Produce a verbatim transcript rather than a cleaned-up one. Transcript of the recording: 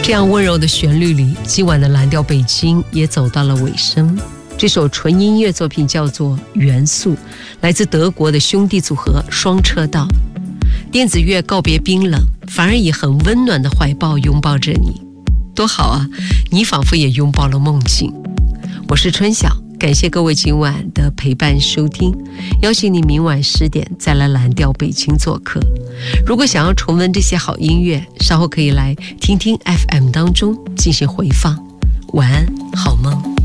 这样温柔的旋律里，今晚的蓝调北京也走到了尾声。这首纯音乐作品叫做《元素》，来自德国的兄弟组合双车道。电子乐告别冰冷，反而以很温暖的怀抱拥抱着你，多好啊！你仿佛也拥抱了梦境。我是春晓，感谢各位今晚的陪伴收听，邀请你明晚十点再来蓝调北京做客。如果想要重温这些好音乐，稍后可以来听听 F M 当中进行回放。晚安，好梦。